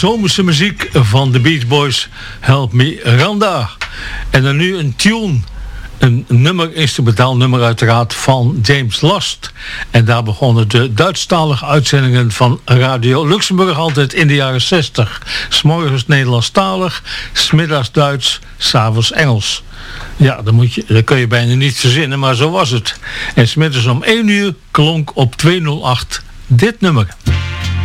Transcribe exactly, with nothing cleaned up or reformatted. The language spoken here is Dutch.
zomerse muziek van de Beach Boys, Help Me Randa. En dan nu een tune, een nummer, instrumentaal nummer uiteraard van James Last. En daar begonnen de Duitsstalige uitzendingen van Radio Luxemburg altijd in de jaren zestig. 's Morgens Nederlandstalig, 's middags Duits, 's avonds Engels. Ja, dat, moet je, dat kun je bijna niet verzinnen, maar zo was het. En 's middags om één uur klonk op tweehonderdacht dit nummer.